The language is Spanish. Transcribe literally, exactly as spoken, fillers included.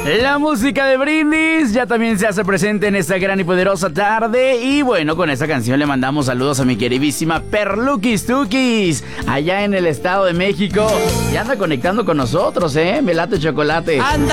La música de Brindis ya también se hace presente en esta gran y poderosa tarde. Y bueno, con esta canción le mandamos saludos a mi queridísima Perluquis Tukis, allá en el Estado de México. Y anda conectando con nosotros, ¿eh? Me late chocolate. Anda.